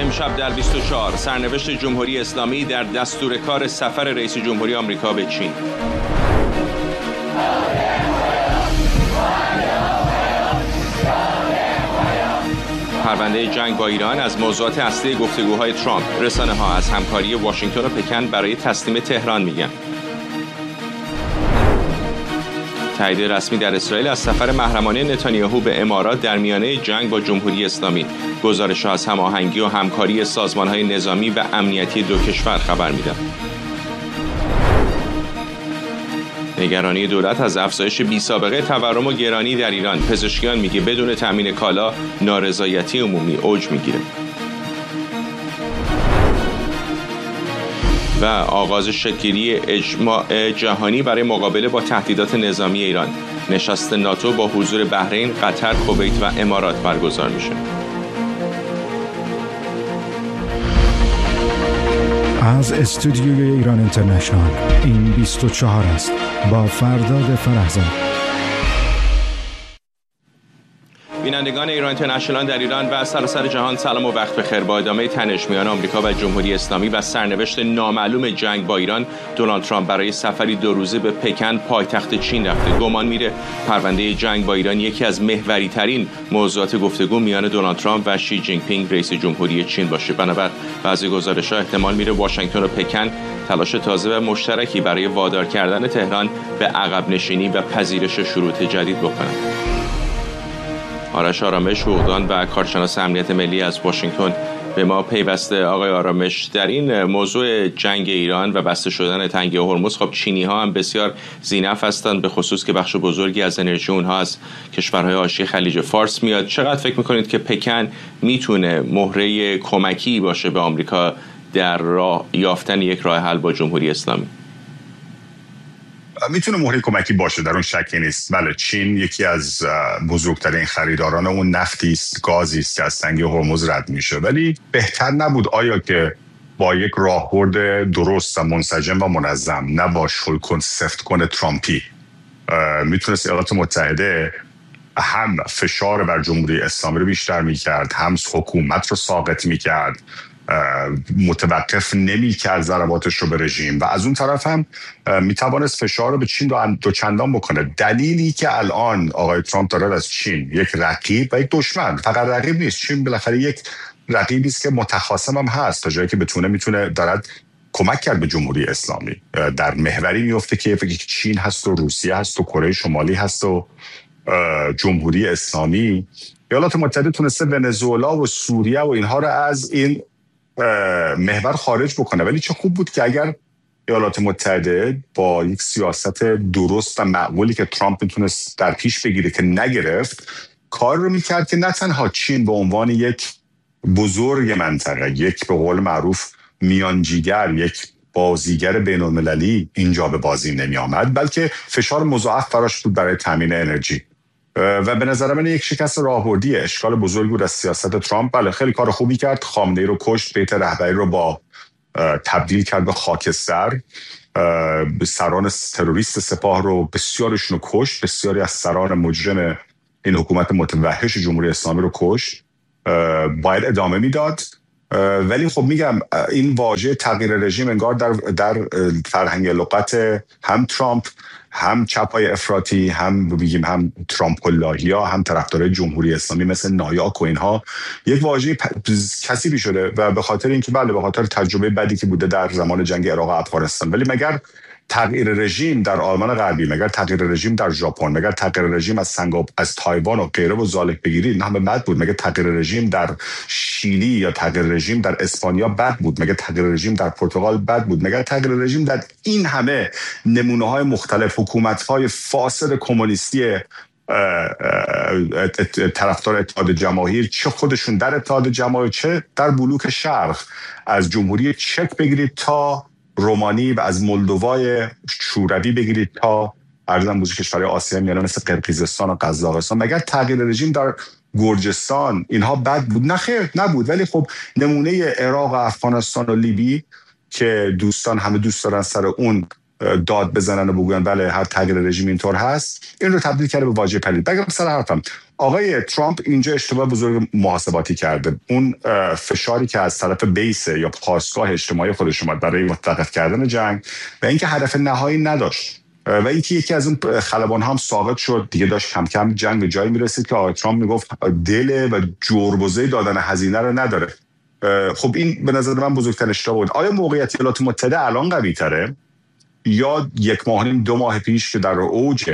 امشب در 24 سرنوشت جمهوری اسلامی در دستور کار سفر رئیس جمهوری آمریکا به چین. پرونده جنگ با ایران از موضوعات اصلی گفتگوهای ترامپ. رسانه‌ها از همکاری واشنگتن و پکن برای تسلیم تهران میگن. تایید رسمی در اسرائیل از سفر محرمانه نتانیاهو به امارات در میانه جنگ با جمهوری اسلامی. گزارش‌ها از هماهنگی و همکاری سازمان‌های نظامی و امنیتی دو کشور خبر میدن. نگرانی دولت از افزایش بی‌سابقه تورم و گرانی در ایران. پزشکیان میگه بدون تامین کالا نارضایتی عمومی اوج میگیره. و آغاز شکل‌گیری اجماع جهانی برای مقابله با تهدیدات نظامی ایران. نشست ناتو با حضور بحرین، قطر، کویت و امارات برگزار میشه. از استودیوی ایران اینترنشنال این 24 است با فرداد فرهزاد. بینندگان ایران اینترنشنال در ایران و سراسر جهان سلام و وقت بخیر. با ادامه تنش میان آمریکا و جمهوری اسلامی و سرنوشت نامعلوم جنگ با ایران، دونالد ترامپ برای سفری 2 روزه به پکن پایتخت چین رفته. گمان میره پرونده جنگ با ایران یکی از محوری ترین موضوعات گفتگو میان دونالد ترامپ و شی جین پینگ رئیس جمهوری چین باشه. بنابر بعضی گزارش‌ها احتمال میره واشنگتن و پکن تلاش تازه و مشترکی برای وادار کردن تهران به عقب نشینی و پذیرش شروط جدید بکنند. آرش آرامش، حقوقدان و کارشناس امنیت ملی از واشنگتن به ما پیوسته. آقای آرامش، در این موضوع جنگ ایران و بسته شدن تنگه هرمز، خب چینی ها هم بسیار ذی‌نفع هستند، به خصوص که بخش بزرگی از انرژی اونها از کشورهای حاشیه خلیج فارس میاد. چقدر فکر میکنید که پکن میتونه مهره کمکی باشه به آمریکا در راه یافتن یک راه حل با جمهوری اسلامی؟ میتونه مهره کمکی باشه، در اون شکی نیست. بله، چین یکی از بزرگترین خریداران اون نفتی است، گازی است که از تنگه هرمز رد میشه. ولی بهتر نبود آیا که با یک راهبرد درست و منسجم و منظم، نه با شلکن سفت کن ترامپی، میتونست ایالات متحده هم فشار بر جمهوری اسلامی رو بیشتر میکرد، هم حکومت رو ساقط میکرد، متوقف نمی‌کرد ضرباتش رو به رژیم، و از اون طرف هم میتوانست فشار رو به چین دو چندان بکنه. دلیلی که الان آقای ترامپ داره از چین یک رقیب و یک دشمن، فقط رقیب نیست، چین بالاخره یک رقیبی است که متخاصم هم هست، تا جایی که میتونه دارد کمک کرد به جمهوری اسلامی. در محوری میفته که چین هست و روسیه هست و کره شمالی هست و جمهوری اسلامی. ایالات متحده تونسته ونزوئلا و سوریه و اینها رو از این محور خارج بکنه. ولی چه خوب بود که اگر ایالات متحده با یک سیاست درست و معقولی که ترامپ میتونست در پیش بگیره که نگرفت، کار رو میکرد که نه تنها چین به عنوان یک بزرگ منطقه، یک به قول معروف میانجیگر، یک بازیگر بین المللی اینجا به بازی نمی آمد، بلکه فشار مضاعف براش بود برای تامین انرژی. و به نظر من یک شکست راهبردی، اشکال بزرگی بود از سیاست ترامپ. بله، خیلی کار خوبی کرد، خامنه‌ای رو کشت، بیت رهبری رو با تبدیل کرد به خاکستر، سران تروریست سپاه رو بسیارشون رو کشت، بسیاری از سران مجرم این حکومت متوحش جمهوری اسلامی رو کشت. باید ادامه میداد. ولی خب میگم این واژه تغییر رژیم انگار در فرهنگ لغت هم ترامپ، هم چپای افراطی، هم بگیم هم ترامپولاهیا، هم طرفدارای جمهوری اسلامی مثل نایاک و اینها، یک واژه کثیفی شده. و به خاطر اینکه بله، به خاطر تجربه بدی که بوده در زمان جنگ عراق و افغانستان. ولی مگر تغییر رژیم در آلمان غربی، مگر تغییر رژیم در ژاپن، مگر تغییر رژیم از تایوان و غیره و زالک بگیرید نه همه بد بود؟ مگر تغییر رژیم در شیلی یا تغییر رژیم در اسپانیا بد بود؟ مگر تغییر رژیم در پرتغال بد بود؟ مگر تغییر رژیم در این همه نمونه‌های مختلف حکومت‌های فاسد کمونیستی طرفدار اتحاد جماهیر، چه خودشون در اتحاد جماهیر چه در بلوک شرق، از جمهوری چک بگیرید تا رومانی و از مولدوای شوروی بگیرید تا ارزم بزرگ کشورهای آسیا میانه مثل قرقیزستان و قزاقستان، مگر تغییر رژیم در گرجستان اینها بد بود؟ نه خیر، نبود. ولی خب نمونه عراق و افغانستان و لیبی که همه دوست دارن سر اون داد بزنن و بگن بله هر تغییر رژیم اینطور هست، این رو تبدیل کرده به واژه پلید. بگم سر حرفم، آقای ترامپ اینجا اشتباه بزرگ محاسباتی کرده. اون فشاری که از طرف بیس یا پاسگاه اجتماعی خودش اومد برای متوقف کردن جنگ و اینکه هدف نهایی نداشت و اینکه یکی از اون خلبان هم ثابت شد دیگه، داشت کم کم جنگ به جایی میرسید که آقای ترامپ میگفت دل و جربوزه دادن هزینه رو نداره. خب این به نظر من بزرگترین اشتباه بود. آیا موقعیت ایالات متحده الان قوی تره یا 1 ماه و نیم 2 ماه پیش که در اوج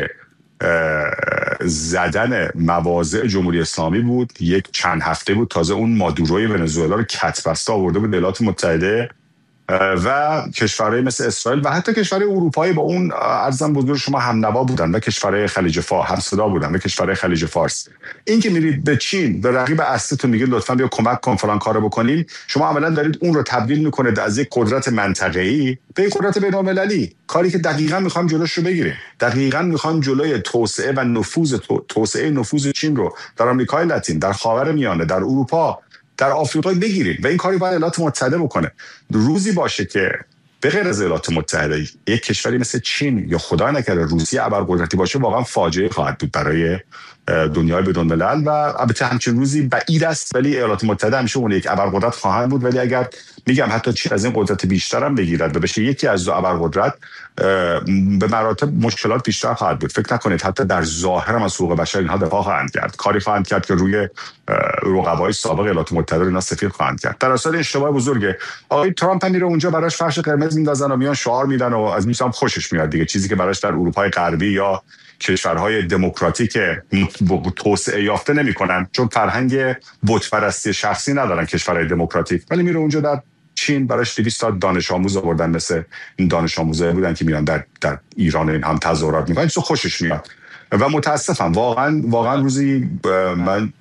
زدن مواضع جمهوری اسلامی بود، یک چند هفته بود تازه اون مادوروی ونزوئلا رو کتبسته آورده بود ایالات متحده و کشورهای مثل اسرائیل و حتی کشورهای اروپایی با اون ارزم بزرگ شما هم نوا بودن و کشورهای خلیج فارس هم صدا بودن و کشورهای خلیج فارس. این که میرید به چین به رقیب اصلیتون میگید لطفاً بیا کمک کن فلان کارو بکنین، شما عملاً دارید اون رو تبدیل میکنید از یک قدرت منطقه‌ای به یک قدرت بین‌المللی، کاری که دقیقاً میخوام جلوش رو بگیریم. دقیقاً میخوام جلوی توسعه و نفوذ چین رو در آمریکای لاتین، در خاورمیانه، در اروپا، در آفریقا بگیریم و این کاری باید ایالات متحده بکنه. روزی باشه که به غیر از ایالات متحده یک کشوری مثل چین یا خدا نکرده روسیه ابرقدرتی باشه، واقعا فاجعه خواهد بود برای دنیای بدون ملل و البته همچین روزی بعید است، ولی ایالات متحده همیشه اون یک ابرقدرت خواهند بود. ولی اگر میگم حتی چین از این قدرت بیشتر هم بگیرد و بشه یکی از دو ابرقدرت، به مراتب مشکلات بیشتر خواهد بود. فکر نکنید حتی در ظاهر هم از حقوق بشر اینها دفاع خواهند کرد، کاری خواهند کرد که روی رقبای سابق ایالات متحده اینا سفید خواهند کرد. در اصل اشتباه بزرگه. آقای ترامپ میره اونجا براش فرش قرمز میندازن و میان شعار میدن و از میشم خوشش میاد دیگه، چیزی که براش در اروپای غربی یا کشورهای دموکراتیک توسعه یافته نمیکنن، چون فرهنگ بتپرستی شخصی ندارن کشورهای دموکراتیک. ولی میره اونجا در چین براش 200 تا دانش آموز آوردن، مثل این دانش آموزا بودن که میان در ایران این هم تظاهرات میکنن، چون خوشش میاد و متاسفم واقعا روزی من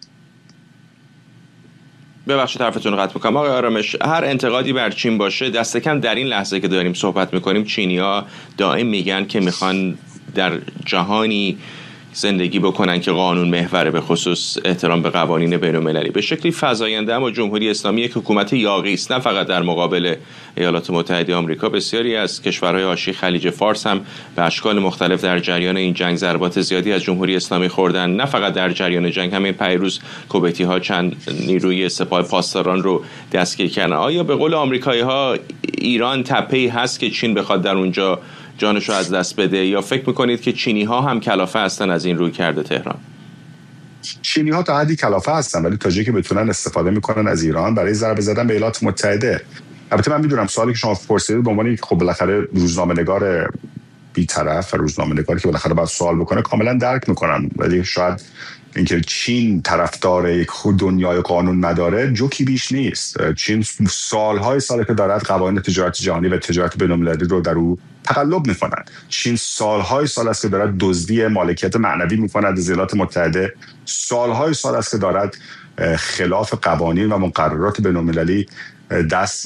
ببخشید حرفتون رو قطع میکنم آقای آرامش، هر انتقادی بر چین باشه دست کم در این لحظه که داریم صحبت میکنیم چینی‌ها دائم میگن که میخوان در جهانی زندگی بکنن که قانون محوره، به خصوص احترام به قوانین بین‌المللی. به شکلی فزاینده اما جمهوری اسلامی یک حکومت یاغی است، نه فقط در مقابل ایالات متحده آمریکا. بسیاری از کشورهای حاشیه خلیج فارس هم به اشکال مختلف در جریان این جنگ ضربات زیادی از جمهوری اسلامی خوردن. نه فقط در جریان جنگ، همین پیروز کویتی‌ها چند نیروی سپاه پاسداران رو دستگیر کردن. آیا به قول آمریکایی‌ها ایران تپه‌ای هست که چین بخواد در اونجا جانشو از دست بده، یا فکر میکنید که چینی ها هم کلافه هستن از این روی کرده تهران؟ چینی ها تا حدی کلافه هستن، ولی تا جایی که بتونن استفاده میکنن از ایران برای ضربه زدن به ایالات متحده. البته من میدونم سوالی که شما پرسیدید به عنوان خب بالاخره روزنامه‌نگار بی‌طرف و روزنامه‌نگاری که بالاخره باید سوال بکنه کاملا درک میکنم، ولی شاید اینکه چین طرفدار یک دنیای قانون مداره جوکی بیش نیست. چین سالهای ساله که دارد قوانین تجارت جهانی و تجارت بین‌المللی رو در او تقلب میکنن. چین سالهای سال است که دارد دزدی مالکیت معنوی میکند از ایالات متحده، سالهای سال است که دارد خلاف قوانین و مقررات بین‌المللی دست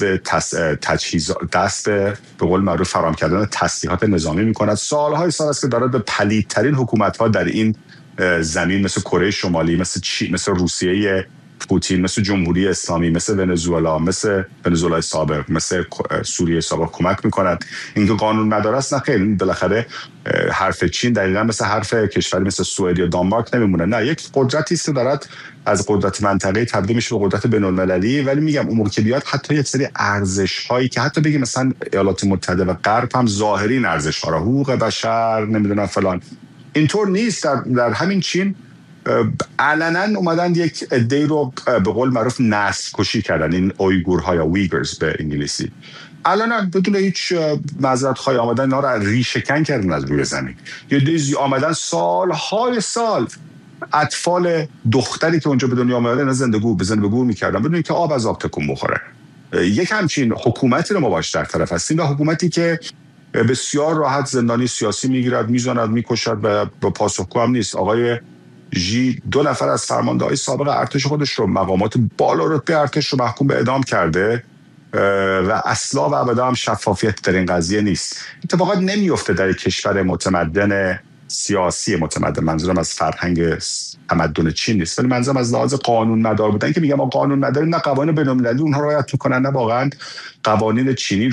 به قول معروف فرام کردن تسلیحات نظامی میکند. سالهای سال است که دارد به پلیدترین حکومت‌ها در این زمین مثل کره شمالی، مثل روسیه پوتین، مثل جمهوری اسلامی، مثل ونزوئلا سابق، مثل سوریه سابق کمک میکنند. اینکه قانون مدار است نه خیلی، بالاخره حرف چین دقیقاً مثل حرف کشوری مثل سوئد یا دانمارک نمیمونه. نه، یک قدرتی است که دارد از قدرت منطقه‌ای تبدیل میشه به قدرت بین‌المللی. ولی میگم اون موقع که بیاد حتی یک سری ارزش هایی که حتی بگیم مثلا ایالات متحده و غرب هم ظاهری این ارزش ها را، حقوق بشر نمیدونم فلان، اینطور نیست. در همین چین علنا اومدن یک عده‌ای رو به قول معروف نسل کشی کردن، این اویگورها یا ویگرز به انگلیسی. علنا بدون هیچ معذرت‌خواهی آمدن اینا رو ریشه‌کن کردن از روی زمین. یه دیزی آمدن سالهای سال اطفال دختری که اونجا به دنیا آمده اینا زنده به گور می‌کردن بدون اینکه آب از آب تکون بخوره. یک همچین حکومتی رو ما باش در طرف هستیم و حکومتی که بسیار راحت زندانی سیاسی میگیرد، میزاند، میکشد و با پاسخگو هم نیست. آقای ژی 2 نفر از فرمانده‌های سابق ارتش خودش رو، مقامات بالا رتبه ارتش رو محکوم به اعدام کرده و اصلا و ابدا هم شفافیت در این قضیه نیست. اتفاقات نمیفته در کشور متمدن سیاسی متمدن. منظورم از فرهنگ تمدن چین نیست، ولی منظورم از لحاظ قانون مدار بودن که میگم قانون مدار نه قوانین بین‌المللی اونها رعایت میکنن نه واقعا قوانین چینی رو.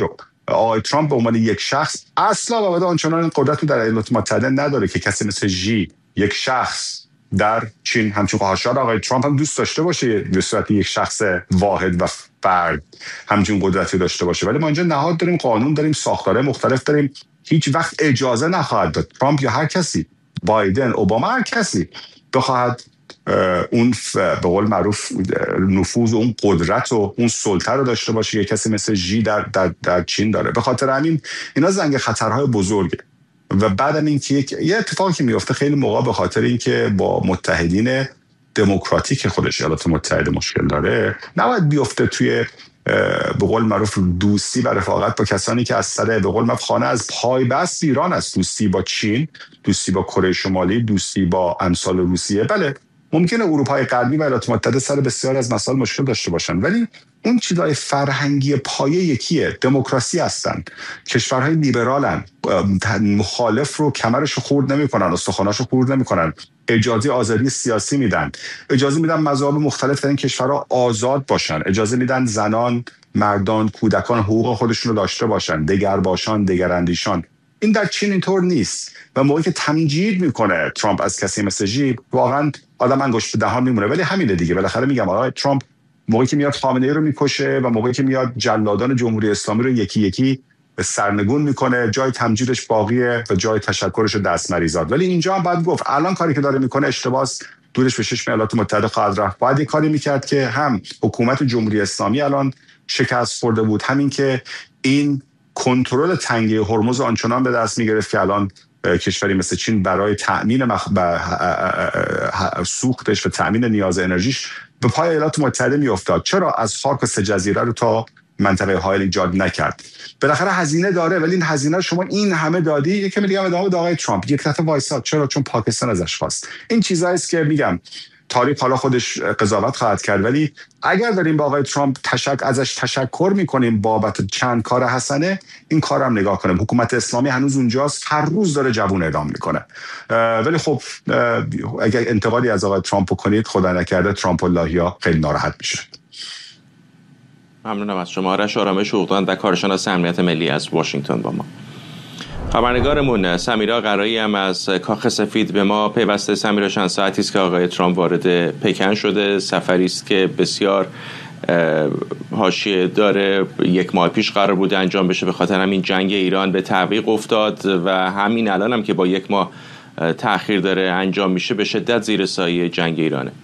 آقای ترامپ به عنوان یک شخص اصلا واقعا آنچنان قدرت رو در ایالات متحده نداره که کسی مثل ژی، یک شخص در چین، همچون خواهشار آقای ترامپ هم دوست داشته باشه به صورت یک شخص واحد و فرد همچون قدرتی داشته باشه. ولی ما اینجا نهاد داریم، قانون داریم، ساختاره مختلف داریم. هیچ وقت اجازه نخواهد داد ترامپ یا هر کسی، بایدن، اوباما، هر کسی بخواهد اون به قول معروف نفوذ و اون قدرت و اون سلطه رو داشته باشه یک کسی مثل ژی در چین داره. به خاطر همین اینا زنگ خطرهای بزرگه. و بعدم اینکه یه اتفاقی که میفته خیلی موقع به خاطر اینکه با متحدین دموکراتیک خودش ایالات متحده مشکل داره، نباید بیفته توی به قول معروف دوستی و رفاقت با کسانی که از سر به قول معروف خانه از پای بست ایران است. دوستی با چین، دوستی با کره شمالی، دوستی با امثال روسیه. بله ممکنه اروپای غربی و ایالات متحده سر بسیار از مسائل مشکل داشته باشن، ولی اون چیزای فرهنگی پایه یکیه. دموکراسی هستن، کشورهای لیبرالن، مخالف رو کمرش رو خورد نمیکنن، استخواناش رو خورد نمیکنن، اجازه آزادی سیاسی میدن، اجازه میدن مذاهب مختلف در این کشورها آزاد باشن، اجازه میدن زنان، مردان، کودکان حقوق خودشون رو داشته باشن، دگرباشان، دگراندیشان. این در چین اینطور نیست. و موقعی که تمجید میکنه ترامپ از کسی مثل ژی، واقعا آدم انگشت به دهان میمونه. ولی همینه دیگه، بالاخره میگم آقای ترامپ موقعی که میاد خامنه‌ای رو میکشه و موقعی که میاد جلادان جمهوری اسلامی رو یکی یکی سرنگون میکنه، جای تمجیدش باقیه و جای تشکرش دست مریزاد. ولی اینجا هم باید گفت الان کاری که داره میکنه اشتباهه، دورش به چشم ایالات متحده خواهد رفت. باید یه کاری میکرد که هم حکومت جمهوری اسلامی الان شکست خورده بود، همین که این کنترل تنگه هرمز آنچنان به دست میگرفت که الان کشوری مثل چین برای تأمین سوختش و تأمین نیاز انرژیش به پای ایالات متحده میافتاد. چرا از خاک 3 جزیره رو تا منطقه هایل ایجاد نکرد؟ بالاخره هزینه داره، ولی این هزینه رو شما این همه دادی. یکی میگم ادامه آقای ترامپ یک دفعه وایساد. چرا؟ چون پاکستان ازش خواست. این چیزایی است که میگم تاریخ حالا خودش قضاوت خواهد کرد. ولی اگر داریم با آقای ترامپ ازش تشکر میکنیم بابت چند کار حسنه، این کارم نگاه کنیم. حکومت اسلامی هنوز اونجاست، هر روز داره جوون اعدام میکنه. ولی خب اگر انتقادی از آقای ترامپ کنید، خدا نکرده ترامپ اللهیا خیلی ناراحت میشه. ممنونم از شما. آرش آرامش حقوقدان و کارشناس امنیت ملی از واشنگتن با ما. خبرنگارمون سمیرا قرایی هم از کاخ سفید به ما پیوسته. سمیرا، چند ساعتی است که آقای ترامپ وارد پکن شده. سفری است که بسیار حاشیه داره. 1 ماه پیش قرار بود انجام بشه، به خاطر همین جنگ ایران به تعویق افتاد و همین الان هم که با 1 ماه تأخیر داره انجام میشه به شدت زیر سایه جنگ ایرانه.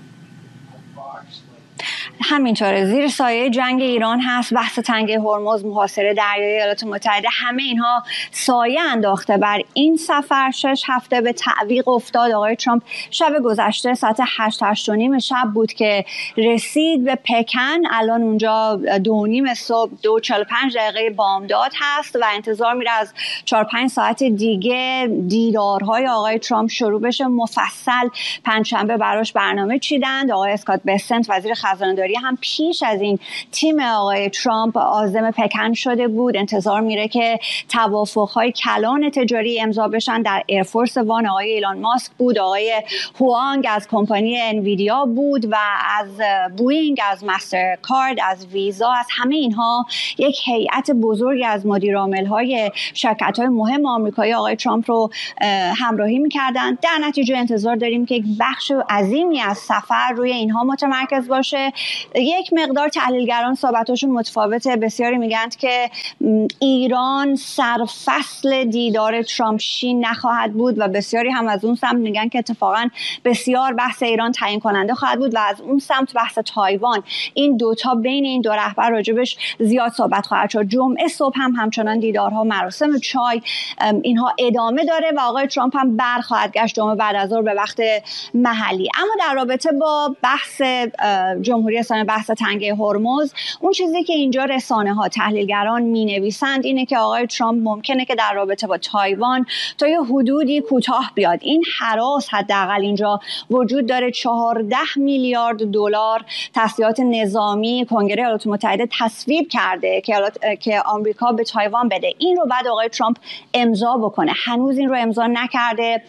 همینطوره، زیر سایه جنگ ایران هست. بحث تنگه هرمز، محاصره دریای ایالات متحده، همه اینها سایه انداخته بر این سفر. 6 هفته به تعویق افتاد. آقای ترامپ شب گذشته ساعت 8:30 شب بود که رسید به پکن. الان اونجا 2:30 صبح 2:45 بامداد هست و انتظار میره از 4-5 ساعت دیگه دیدارهای آقای ترامپ شروع بشه. مفصل پنجشنبه براش برنامه چیدند. آقای اسکات بسنت وزیر خزانه‌داری هم پیش از این تیم آقای ترامپ عازم پکن شده بود. انتظار میره که توافق‌های کلان تجاری امضا بشن. در ایرفورس وان آقای ایلان ماسک بود، آقای هوانگ از کمپانی انویدیا بود و از بوئینگ، از مسترکارد، از ویزا، از همه اینها یک هیئت بزرگی از مدیرعامل‌های شرکت‌های مهم آمریکایی آقای ترامپ رو همراهی می‌کردند. در نتیجه انتظار داریم که یک بخش عظیمی از سفر روی اینها متمرکز باشه. یک مقدار تحلیلگران صحبتاشون متفاوته. بسیاری میگن که ایران سرفصل دیدار ترامپ شی نخواهد بود و بسیاری هم از اون سمت میگن که اتفاقا بسیار بحث ایران تعیین کننده خواهد بود و از اون سمت بحث تایوان. این دوتا بین این 2 رهبر راجبش زیاد صحبت خواهد شد. جمعه صبح هم همچنان دیدارها، مراسم چای، اینها ادامه داره و آقای ترامپ هم برخواهد گشت جمعه بعد از ظهر به وقت محلی. اما در رابطه با بحث جمهوری اسلامی، بحث تنگه هرمز، اون چیزی که اینجا رسانه‌ها، تحلیلگران می‌نویسند اینه که آقای ترامپ ممکنه که در رابطه با تایوان تا یه حدودی کوتاه بیاد. این هراس حداقل اینجا وجود داره. 14 میلیارد دلار تسلیحات نظامی کنگره ایالات متحده تصویب کرده که آمریکا به تایوان بده. این رو بعد آقای ترامپ امضا بکنه. هنوز این رو امضا نکرده.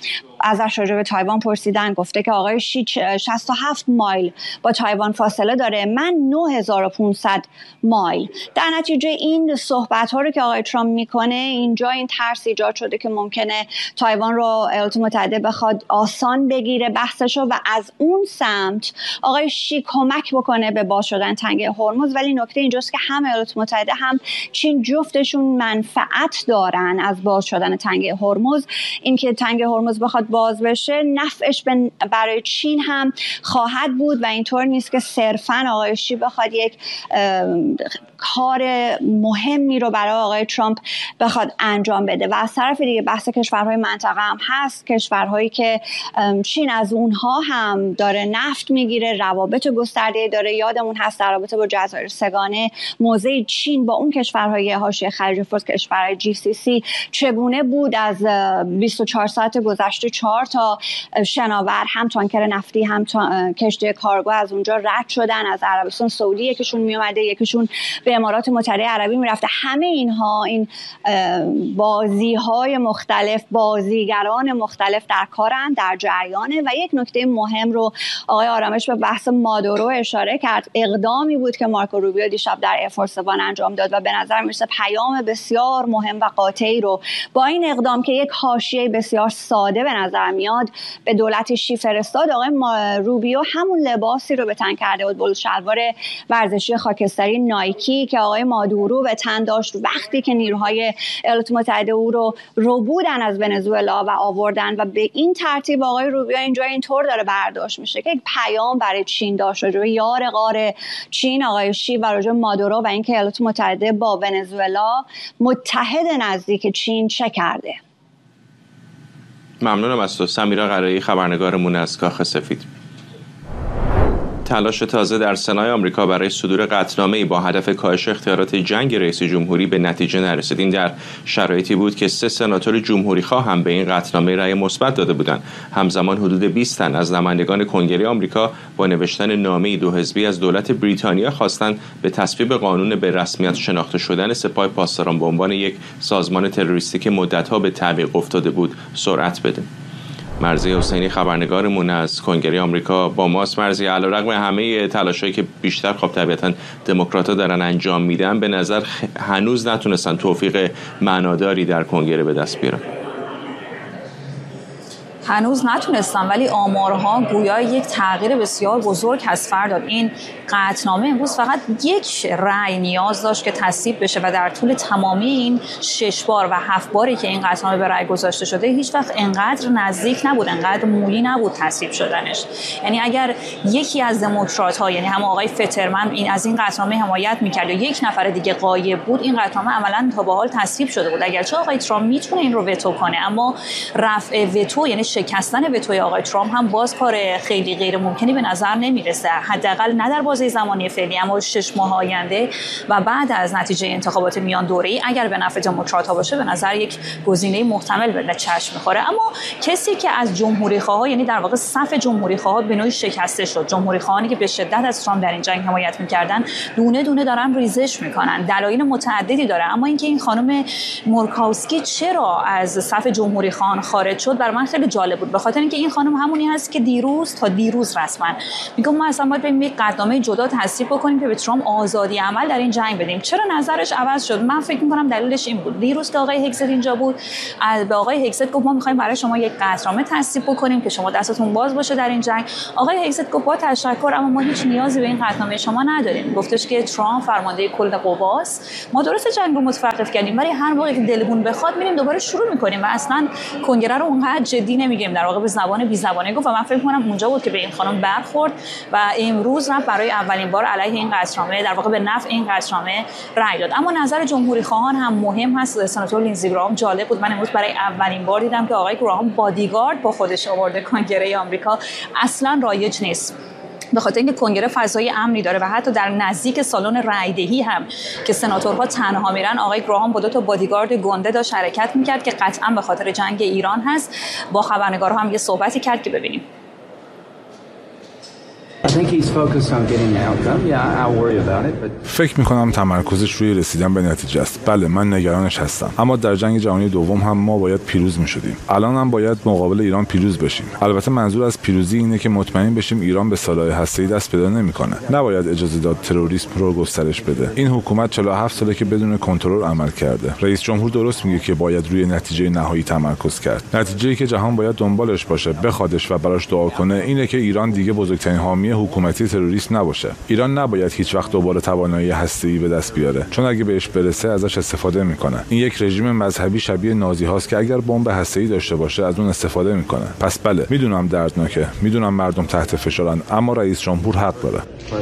ازش راجع به تایوان پرسیدن، گفته که آقای شی 67 مایل با تایوان فاصله داره، من 9500 مایل. در نتیجه این صحبت ها رو که آقای ترامپ میکنه، اینجا این ترس ایجاد شده که ممکنه تایوان رو ایالات متحده بخواد آسان بگیره بحثشو و از اون سمت آقای شی کمک بکنه به باز شدن تنگه هرمز. ولی نکته اینجاست که هم ایالات متحده هم چین جفتشون منفعت دارن از باز شدن تنگه هرمز. اینکه تنگه هرمز بخواد باز بشه نفعش برای چین هم خواهد بود و اینطور نیست که صرفاً آقای شی بخواد یک کار مهمی رو برای آقای ترامپ بخواد انجام بده. و از طرف دیگه بحث کشورهای منطقه هم هست، کشورهایی که چین از اونها هم داره نفت میگیره، روابط گسترده داره. یادمون هست در رابطه با جزایر سگانه موضع چین با اون کشورهای حاشیه خلیج فارس، کشورهای GCC چگونه بود. از 24 ساعت گذشته 4 تا شناور، هم تانکر نفتی هم کشتی کارگو از اونجا رد شدن. از عربستان سعودی یکیشون می اومده، یکیشون به امارات متحده عربی میرفته. همه اینها، این بازی‌های مختلف، بازیگران مختلف در کارن، در جریانه. و یک نکته مهم رو آقای آرامش به بحث مادورو اشاره کرد. اقدامی بود که مارکو روبیو دیشب در ایرفورس وان انجام داد و به نظر میرسه پیام بسیار مهم و قاطعی رو با این اقدام که یک حاشیه بسیار ساده به نظر میاد به دولت شی فرستاد. آقای روبیو همون لباسی رو به تن کرده بود، بلوز شلوار ورزشی خاکستری نایکی که آقای مادورو به تن داشت وقتی که نیروهای ایالات متحده او رو بودن از ونزوئلا و آوردن. و به این ترتیب آقای روبیو اینجا اینطور داره برداشت میشه که یک پیام برای چین داشت راجع به یار غار چین آقای شی و راجع به مادورو و اینکه ایالات متحده با ونزوئلا متحد نزدیک چین چه کرده. ممنونم از تو. سمیرا قرایی، خبرنگارمون از کاخ سفید. تلاش تازه در سنای آمریکا برای صدور قطعنامه‌ای با هدف کاهش اختیارات جنگ رئیس جمهوری به نتیجه نرسید. این در شرایطی بود که 3 سناتور جمهوری‌خواه هم به این قطعنامه رأی مثبت داده بودند. همزمان حدود 20 تن از نمایندگان کنگره آمریکا با نوشتن نامه‌ای 2 حزبی از دولت بریتانیا خواستند به تصویب قانون به رسمیت شناخته شدن سپاه پاسداران به عنوان یک سازمان تروریستی که مدت‌ها به تعویق افتاده بود سرعت بده. مرضی حسینی، خبرنگارمون از کنگره آمریکا با ماست. مرضی، علیرغم همه تلاشایی که بیشتر طبیعتاً دموکرات‌ها دارن انجام میدن، به نظر هنوز نتونستن توفیق معناداری در کنگره به دست بیارن. هنوز نتونستم، ولی آمارها گویا یک تغییر بسیار بزرگ هست. فرداد این قطعنامه امروز فقط 1 رأی نیاز داشت که تصویب بشه و در طول تمامی این 6 بار و 7 باری که این قطعنامه به رأی گذاشته شده هیچ وقت انقدر نزدیک نبود، انقدر مولی نبود تصویب شدنش. یعنی اگر یکی از دموکرات‌ها، یعنی هم آقای فترمن، این از این قطعنامه حمایت می‌کرد و 1 نفر دیگه غایب بود، این قطعنامه عملاً تا به حال تصویب شده بود. اگرچه آقای ترامپ میتونه این رو وتو کنه، اما رفع وتو یعنی شکستن وتوی آقای ترامپ هم باز کار خیلی غیر ممکنی به نظر نمیرسه، حداقل نه در بازه زمانی فعلی، اما 6 ماه آینده و بعد از نتیجه انتخابات میان دوره‌ای اگر به نفع دموکرات‌ها باشه به نظر یک گزینه محتمل به چشم می‌خوره. اما کسی که از جمهوری‌خواها، یعنی در واقع صف جمهوری‌خواها به نوعی شکسته شد، جمهوری‌خواهانی که به شدت از ترامپ در این جنگ حمایت می‌کردن دونه دونه دارن ریزش می‌کنن. دلایل متعددی داره، اما اینکه این خانم مورکاوسکی چرا از صف جمهوری‌خواهان خارج شد بر من خیلی جالب بود، به خاطر اینکه این خانم همونی هست که دیروز رسما میگم ما اصلا باید بریم یک قطعنامه جدا تصویب بکنیم که به ترامپ آزادی عمل در این جنگ بدیم. چرا نظرش عوض شد؟ من فکر می‌کنم دلیلش این بود. دیروز که آقای هگزت اینجا بود، به آقای هگزت گفت ما می‌خوایم برای شما یک قطعنامه تصویب بکنیم که شما دستتون باز باشه در این جنگ. آقای هگزت گفت با تشکر، اما ما هیچ نیازی به این قطعنامه شما نداریم. گفتش که ترامپ فرمانده کل قواست، ما درست جنگ رو متوقف کردیم ولی هر موقع که دلمون بخواد میریم دوباره شروع می‌کنیم و اصلا کنگره رو اونقدر جدی نمیگیریم. در واقع به زبان بی زبانه گفت و من فکر می‌کنم اونجا بود که به این خانم برخورد و امروز رفت برای اولین بار علیه این قطعنامه، در واقع به نفع این قطعنامه رأی داد. اما نظر جمهوری‌خواهان هم مهم هست. سناتور لینزی گراهام جالب بود، من امروز برای اولین بار دیدم که آقای گراهام بادیگارد با خودش آورده کنگره آمریکا. اصلاً رایج نیست، به خاطر اینکه کنگره فضای امنی داره و حتی در نزدیک سالن رایدهی هم که سناتورها تنها میرن آقای گراهام با 2 تا بادیگارد گنده داشت حرکت میکرد که قطعا به خاطر جنگ ایران هست. با خبرنگارها هم یه صحبتی کرد که ببینیم. فکر میکنم تمرکزش روی رسیدن به نتیجه است. بله، من نگرانش هستم، اما در جنگ جهانی دوم هم ما باید پیروز میشدیم. الان هم باید مقابل ایران پیروز بشیم. البته منظور از پیروزی اینه که مطمئن بشیم ایران به سلاح هسته‌ای دست پیدا نمیکنه. نباید اجازه داد تروریسم رو گسترش بده. این حکومت 47 ساله که بدون کنترل عمل کرده. رئیس جمهور درست میگه که باید روی نتیجه نهایی تمرکز کرد. نتیجه‌ای که جهان باید دنبالش باشه، بخوادش و براش دعا کنه اینه که ایران دیگه بزرگترین حامی حکومتی تروریسم نباشه. ایران نباید هیچ وقت دوباره توانایی هسته‌ای به دست بیاره، چون اگه بهش برسه ازش استفاده میکنه. این یک رژیم مذهبی شبیه نازی هاست که اگر بمب هسته‌ای داشته باشه از اون استفاده میکنه. پس بله، میدونم دردناکه، میدونم مردم تحت فشارن، اما رئیس جمهور حق داره.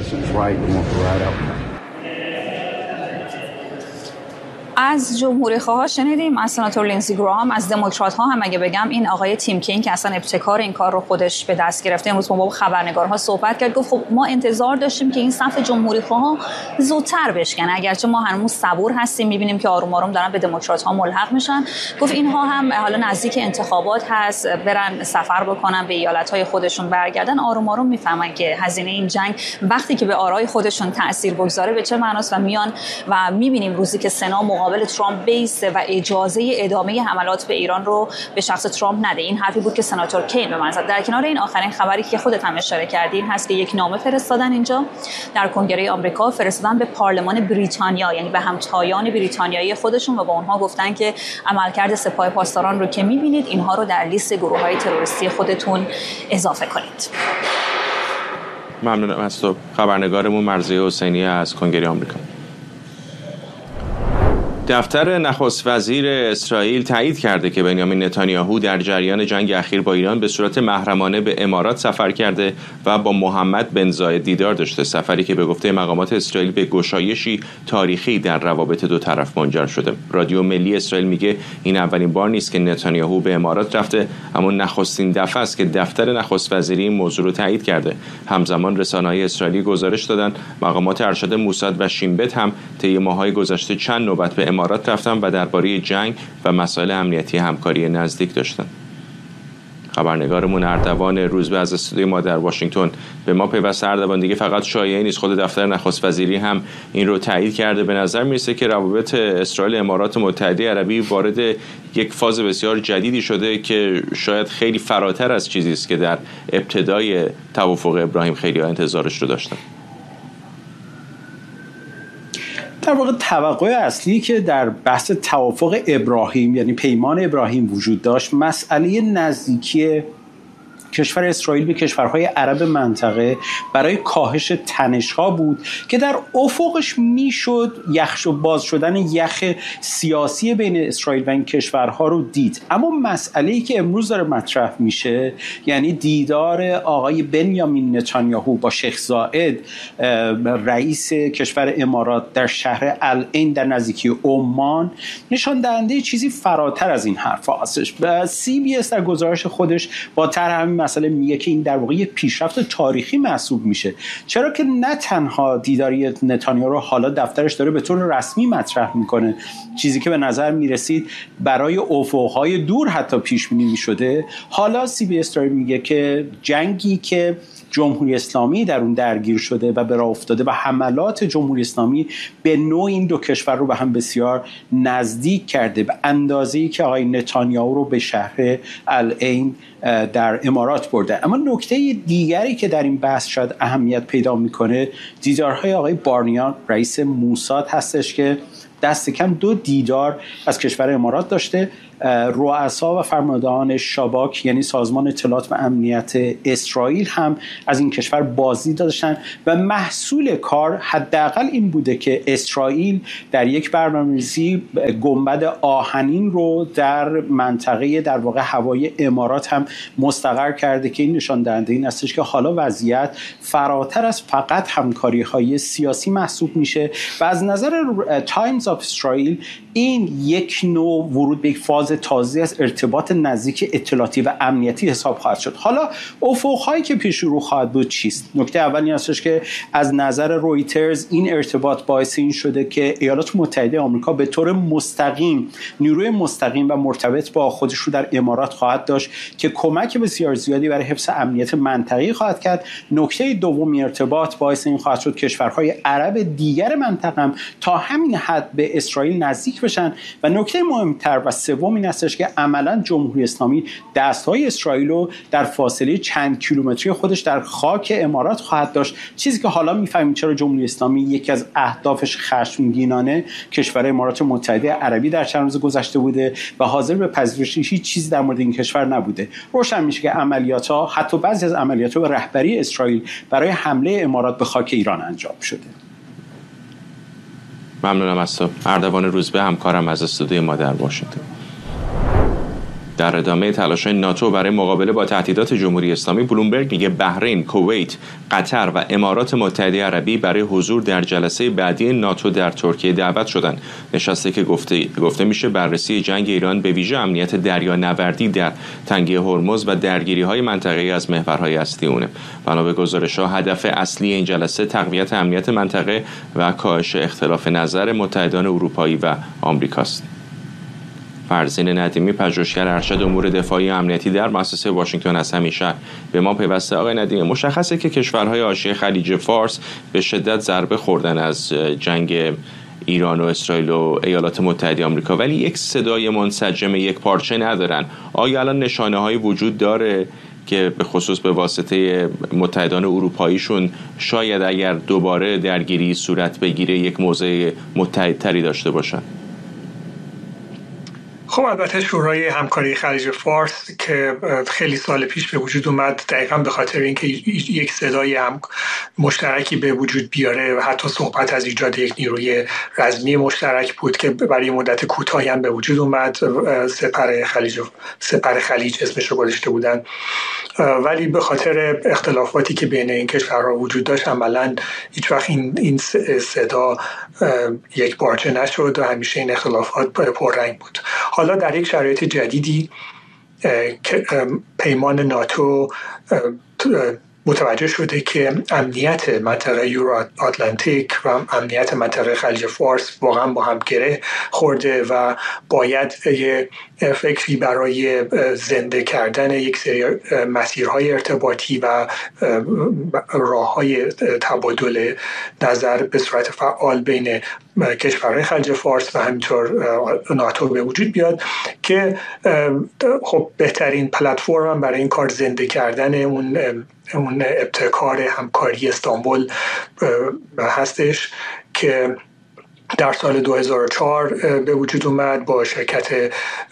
از جمهوری خواها شنیدیم، از سناتور لینزی گراهام، از دموکرات ها هم اگه بگم این آقای تیم کین که اصلا ابتکار این کار رو خودش به دست گرفته، امروز با خبرنگارها صحبت کرد، گفت خب ما انتظار داشتیم که این صف جمهوری خواها زودتر بشکنه، اگرچه ما هنوز صبور هستیم، میبینیم که آروم آروم دارن به دموکرات ها ملحق میشن. گفت اینها هم حالا نزدیک انتخابات هست، برن سفر بکنن به ایالت های خودشون، برگردن، آروم آروم میفهمن که هزینه این جنگ وقتی که به آرای خودشون تاثیر بگذاره به چه معناست و میان و میبینیم روزی که سنا مقابل ترامپ بیسته و اجازه ادامه حملات به ایران رو به شخص ترامپ نده. این حرفی بود که سناتور کین به من زد. در کنار این آخرین خبری که خودت هم اشاره کردی این هست که یک نامه فرستادن اینجا در کنگره آمریکا، فرستادن به پارلمان بریتانیا، یعنی به همتایان بریتانیایی خودشون، و با اونها گفتن که عملکرد سپاه پاسداران رو که می‌بینید اینها رو در لیست گروه‌های تروریستی خودتون اضافه کنید. ممنونم از تو خبرنگارمون مرضیه حسینی از کنگره آمریکا. دفتر نخست وزیر اسرائیل تایید کرده که بنیامین نتانیاهو در جریان جنگ اخیر با ایران به صورت محرمانه به امارات سفر کرده و با محمد بن زاید دیدار داشته، سفری که به گفته مقامات اسرائیل به گشایشی تاریخی در روابط دو طرف منجر شده. رادیو ملی اسرائیل میگه این اولین بار نیست که نتانیاهو به امارات رفته، اما نخستین دفعه است که دفتر نخست وزیری این موضوع رو تایید کرده. همزمان رسانه‌های اسرائیلی گزارش دادن مقامات ارشد موساد و شین بت هم طی ماه‌های گذشته چند نوبت به امارات رفتن و درباره جنگ و مسائل امنیتی همکاری نزدیک داشتن. خبرنگارمون اردوان روزبه از استودیوی ما در واشنگتن به ما پیوسته. اردوان، دیگه فقط شایعه نیست، خود دفتر نخست وزیری هم این رو تایید کرده. به نظر میرسه که روابط اسرائیل امارات متحده عربی وارد یک فاز بسیار جدیدی شده که شاید خیلی فراتر از چیزی است که در ابتدای توافق ابراهیم خیلی‌ها انتظارش رو داشتن. در واقع توقع اصلی که در بحث توافق ابراهیم، یعنی پیمان ابراهیم، وجود داشت مسئله نزدیکی کشور اسرائیل به کشورهای عرب منطقه برای کاهش تنش‌ها بود که در افقش میشد باز شدن یخ سیاسی بین اسرائیل و این کشورها رو دید. اما مسئله‌ای که امروز داره مطرح میشه، یعنی دیدار آقای بنیامین نتانیاهو با شیخ زاید رئیس کشور امارات در شهر العین در نزدیکی عمان، نشان دهنده چیزی فراتر از این حرف هستش. CBS در گزارش خودش با طرح مسئله میگه که این در واقع یک پیشرفت تاریخی محسوب میشه، چرا که نه تنها دیداری نتانیاهو رو حالا دفترش داره به طور رسمی مطرح میکنه، چیزی که به نظر میرسید برای افقهای دور حتی پیش بینی میشده، حالا CBS داره میگه که جنگی که جمهوری اسلامی در اون درگیر شده و به راه افتاده و حملات جمهوری اسلامی به نوع این دو کشور رو به هم بسیار نزدیک کرده، به اندازه‌ای که آقای نتانیاهو رو به شهر العین در امارات برده. اما نکته دیگری که در این بحث شاید اهمیت پیدا میکنه دیدارهای آقای بارنیان رئیس موساد هستش که دست کم 2 دیدار از کشور امارات داشته. رؤسا و فرماندهان شاباک یعنی سازمان اطلاعات و امنیت اسرائیل هم از این کشور بازدید داشتن و محصول کار حداقل این بوده که اسرائیل در یک برنامه‌ریزی گنبد آهنین رو در منطقه در واقع هوای امارات هم مستقر کرده که این نشان دهنده این هستش که حالا وضعیت فراتر از فقط همکاری‌های سیاسی محسوب میشه. و از نظر تایمز of اسرائیل این یک نوع ورود به یک فاز تازه از ارتباط نزدیک اطلاعاتی و امنیتی حساب خواهد شد. حالا افق‌هایی که پیش رو خواهد بود چیست؟ نکته اول این هستش که از نظر رویترز این ارتباط باعث این شده که ایالات متحده آمریکا به طور مستقیم نیروی مستقیم و مرتبط با خودش رو در امارات خواهد داشت که کمک بسیار زیادی برای حفظ امنیت منطقه‌ای خواهد کرد. نکته دوم ارتباط باعث این خواهد شد کشورهای عرب دیگر منطقه هم تا همین حد به اسرائیل نزدیک بشن و نکته مهمتر و سوم این هستش که عملاً جمهوری اسلامی دستهای اسرائیل رو در فاصله چند کیلومتری خودش در خاک امارات خواهد داشت، چیزی که حالا می‌فهمیم چرا جمهوری اسلامی یکی از اهدافش خشمگینانه کشور امارات متحده عربی در چند روز گذشته بوده و حاضر به پذیرش هیچ چیزی در مورد این کشور نبوده. روشن میشه که عملیات‌ها، حتی بعضی از عملیات‌ها به رهبری اسرائیل برای حمله امارات به خاک ایران انجام شده. ممنونم از تو. اردوان روزبه، همکارم از استودیوی ما در واشنگتن. در ادامه تلاش‌های ناتو برای مقابله با تهدیدات جمهوری اسلامی، بلومبرگ میگه بحرین، کویت، قطر و امارات متحده عربی برای حضور در جلسه بعدی ناتو در ترکیه دعوت شدند. نشسته که گفته میشه بررسی جنگ ایران به ویژه امنیت دریانوردی در تنگه هرمز و درگیری‌های منطقه‌ای از محورهای اصلی اونه. بنا به گزارش‌ها هدف اصلی این جلسه تقویت امنیت منطقه و کاهش اختلاف نظر متحدان اروپایی و آمریکاست. فرزین ندیمی، پژوهشگر ارشد امور دفاعی امنیتی در مؤسسه واشنگتن از همیشه به ما پیوسته. آقای ندیمی، مشخصه که کشورهای حاشیه خلیج فارس به شدت ضربه خوردن از جنگ ایران و اسرائیل و ایالات متحده آمریکا، ولی یک صدای منسجم یک پارچه ندارن. آیا الان نشانه‌هایی وجود داره که به خصوص به واسطه متحدان اروپاییشون شاید اگر دوباره درگیری صورت بگیره یک موضع متحدتری داشته باشن؟ خب البته شورای همکاری خلیج فارس که خیلی سال پیش به وجود اومد دقیقاً به خاطر اینکه یک صدای هم مشترکی به وجود بیاره و حتی صحبت از ایجاد یک نیروی رزمی مشترک بود که برای مدت کوتاهی هم به وجود اومد، سپر خلیج اسمش رو گذاشته بودن، ولی به خاطر اختلافاتی که بین این کشورها وجود داشت عملاً هیچ وقت این صدا یک پارچه نشد و همیشه این اختلافات پررنگ بود. حالا در یک شرایط جدیدی پیمان ناتو متوجه شده که امنیت منطقه یورو آتلانتیک و امنیت منطقه خلیج فارس واقعا با هم گره خورده و باید یه فکری برای زنده کردن یک سری مسیرهای ارتباطی و راههای تبادل نظر به صورت فعال بین کشورهای خلیج فارس و همینطور ناتو به وجود بیاد که خب بهترین پلتفرم برای این کار زنده کردن اون ابتکار همکاری استانبول هستش که در سال 2004 به وجود اومد با شرکت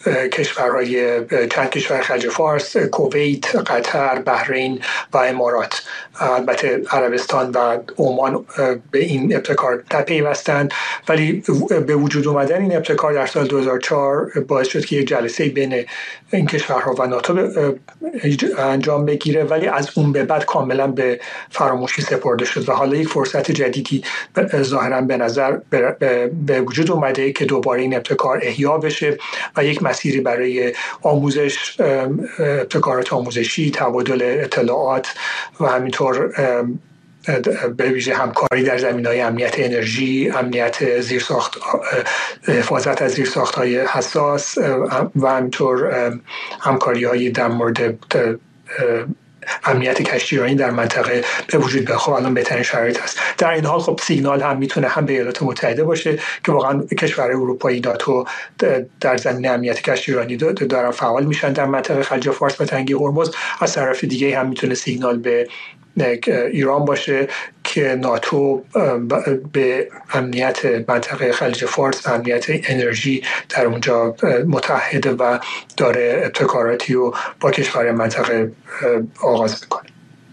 چند کشور خلیج فارس، کویت، قطر، بحرین و امارات. البته عربستان و عمان به این ابتکار نپیوستند، ولی به وجود اومدن این ابتکار در سال 2004 باعث شد که یک جلسه بین این کشورها و ناتو انجام بگیره، ولی از اون به بعد کاملا به فراموشی سپرده شد و حالا یک فرصت جدیدی ظاهرا به نظر به وجود اومده که دوباره این ابتکار احیا بشه و یک مسیری برای آموزش، ابتکارات آموزشی، تبادل اطلاعات و همینطور به ویژه همکاری در زمینه‌های امنیت انرژی، امنیت زیرساخت، حفاظت از زیرساخت‌های حساس و همینطور همکاری‌های در مورد امنیت کشتیرانی در منطقه به وجود بیاد. خب الان بهترین شرایط است. در این حال خب سیگنال هم میتونه هم به ایالات متحده باشه که واقعا کشورهای اروپایی ناتو در زمینه امنیت کشتیرانی دارن فعال میشن در منطقه خلیج فارس و تنگه هرمز. از طرف دیگه هم میتونه سیگنال به ایران باشه که ناتو به امنیت منطقه خلیج فارس و امنیت انرژی در اونجا متحده و داره ابتکاراتی رو با کشور منطقه آغاز میکنه.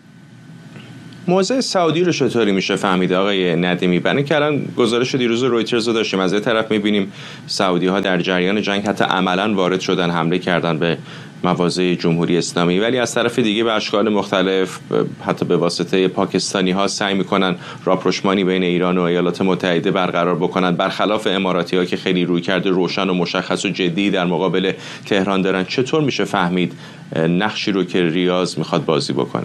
موضوع سعودی رو چطوری میشه فهمید آقای ندیمی؟ برای اینکه الان گزارش دیروز رویترز رو داشتیم، از یه طرف میبینیم سعودی ها در جریان جنگ حتی عملاً وارد شدن، حمله کردن به مواضع جمهوری اسلامی، ولی از طرف دیگه به اشکال مختلف حتی به واسطه پاکستانی ها سعی میکنن راپروشمانی بین ایران و ایالات متحده برقرار بکنن، برخلاف اماراتی ها که خیلی رویکرد روشن و مشخص و جدی در مقابل تهران دارن. چطور میشه فهمید نقشی رو که ریاض میخواد بازی بکنه؟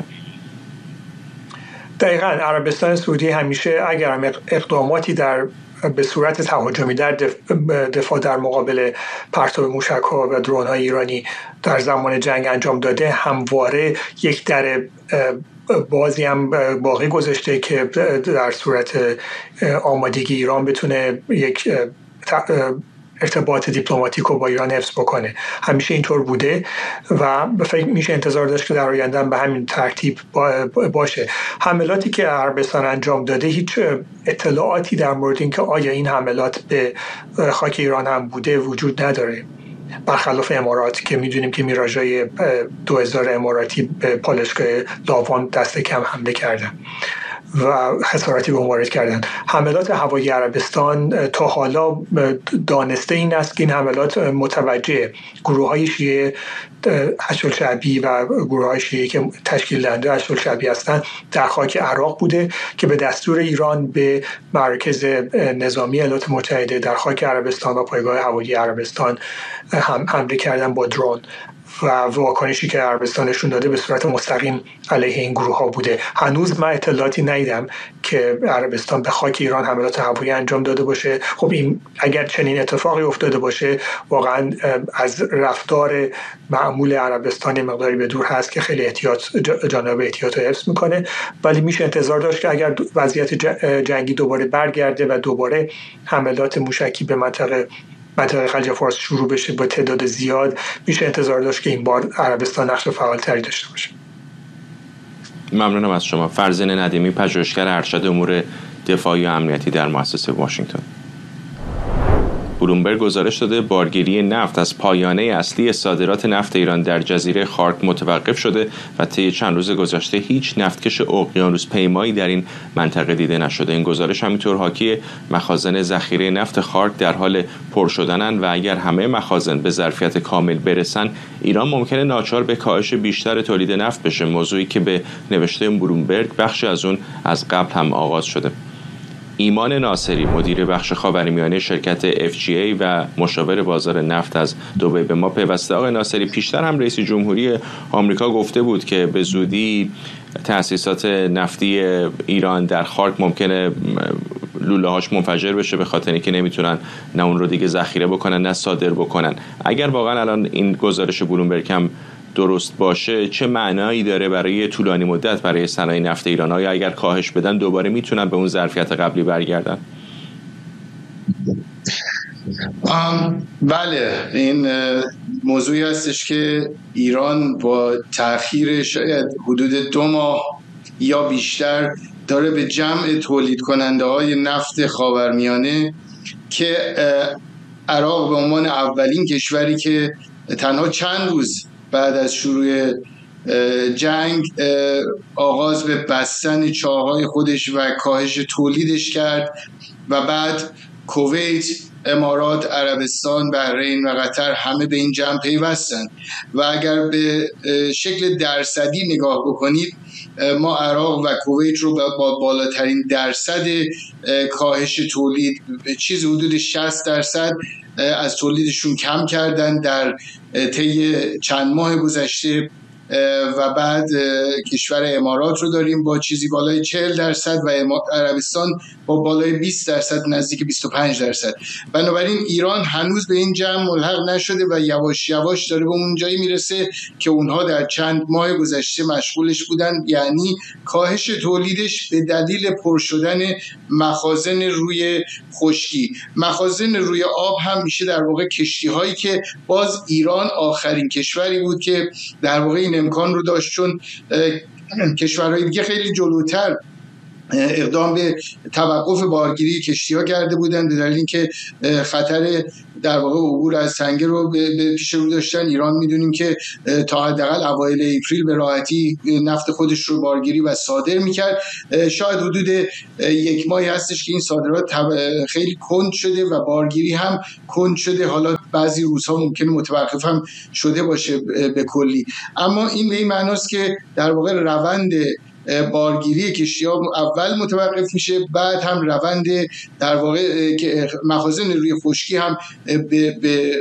دقیقاً عربستان سعودی همیشه اگر هم اقداماتی به صورت تهاجمی در دفاع در مقابل پرتاب موشک‌ها و درون‌های ایرانی در زمان جنگ انجام داده، همواره یک در بازی هم باقی گذاشته که در صورت آمادگی ایران بتونه یک ارتباط دیپلماتیک رو با ایران حفظ بکنه. همیشه اینطور بوده و فکر میشه انتظار داشت که در آینده به همین ترتیب باشه. حملاتی که عربستان انجام داده، هیچ اطلاعاتی در مورد اینکه آیا این حملات به خاک ایران هم بوده وجود نداره، برخلاف امارات که میدونیم که میراژهای 2000 اماراتی به پالایشگاه لاوان دست کم حمله کردن و خساراتی به وارد کردن. حملات هوایی عربستان تا حالا دانسته این است که این حملات متوجه گروه‌های شیعه اشعالشعبی و گروه‌های شیعه که تشکیل دهنده اشعالشعبی هستند در خاک عراق بوده که به دستور ایران به مرکز نظامی ایالات متحده در خاک عربستان و پایگاه هوایی عربستان حمله کردن با درون و واکنشی که عربستان نشون داده به صورت مستقیم علیه این گروه ها بوده. هنوز من اطلاعاتی ندیدم که عربستان به خاک ایران حملات هوایی انجام داده باشه. خب این اگر چنین اتفاقی افتاده باشه واقعا از رفتار معمول عربستان مقداری به دور هست که خیلی جانب احتیاط رو حفظ میکنه، ولی میشه انتظار داشت که اگر وضعیت جنگی دوباره برگرده و دوباره حملات موشکی به منطقه خلیج فارس شروع بشه با تعداد زیاد، میشه انتظار داشت که این بار عربستان نقش فعالتری داشته باشه. ممنونم از شما. فرزین ندیمی، پژوهشگر ارشد امور دفاعی و امنیتی در مؤسسه واشنگتن. بلومبرگ گزارش داده بارگیری نفت از پایانه اصلی صادرات نفت ایران در جزیره خارک متوقف شده و طی چند روز گذشته هیچ نفتکش اقیانوس پیمایی در این منطقه دیده نشده. این گزارش همینطور حاکی مخازن ذخیره نفت خارک در حال پر شدنند و اگر همه مخازن به ظرفیت کامل برسن، ایران ممکنه ناچار به کاهش بیشتر تولید نفت بشه، موضوعی که به نوشته بلومبرگ بخشی از اون از قبل هم آغاز شده. ایمان ناصری، مدیر بخش خاورمیانه شرکت FGA و مشاور بازار نفت از دبی به ما پیوسته. آقای ناصری، پیشتر هم رئیس جمهوری آمریکا گفته بود که به زودی تأسیسات نفتی ایران در خارک ممکنه لوله‌هاش منفجر بشه به خاطر اینکه نمیتونن نه اون رو دیگه ذخیره بکنن نه صادر بکنن. اگر واقعا الان این گزارش بلومبرگ هم درست باشه، چه معنایی داره برای طولانی مدت برای صنایع نفت ایران؟ آیا اگر کاهش بدن دوباره میتونن به اون ظرفیت قبلی برگردن؟ بله، این موضوعی هستش که ایران با تأخیر شاید حدود 2 ماه یا بیشتر داره به جمع تولید کننده های نفت خاورمیانه که عراق به عنوان اولین کشوری که تنها چند روز بعد از شروع جنگ آغاز به بستن چاه‌های خودش و کاهش تولیدش کرد و بعد کویت، امارات، عربستان، بحرین و قطر همه به این جمع پیوستن و اگر به شکل درصدی نگاه بکنید، ما عراق و کویت رو با بالاترین درصد کاهش تولید، چیز حدود 60% از تولیدشون کم کردن در طی چند ماه گذشته و بعد کشور امارات رو داریم با چیزی بالای 40% و عربستان با بالای 20%، نزدیک 25%. بنابراین ایران هنوز به این جمع ملحق نشده و یواش یواش داره به اون جایی میرسه که اونها در چند ماه گذشته مشغولش بودن، یعنی کاهش تولیدش به دلیل پر شدن مخازن روی خشکی. مخازن روی آب هم میشه در واقع کشتی هایی که باز ایران آخرین کشوری بود که در واقع این امکان رو داشت، چون کشورهای دیگه خیلی جلوتر اقدام به توقف بارگیری کشتی‌ها کرده بودند به دلیل اینکه خطر در واقع عبور از تنگه رو به پیش رو داشتن. ایران میدونیم که تا حداقل اوایل اپریل به راحتی نفت خودش رو بارگیری و صادر میکرد. شاید حدود یک ماهی هستش که این صادرات خیلی کند شده و بارگیری هم کند شده. حالا بعضی روزها ممکنه متوقف هم شده باشه به کلی، اما این به این معناست که در واقع روند بارگیری کشتی‌ها اول متوقف میشه، بعد هم روند در واقع مخازن روی خشکی هم به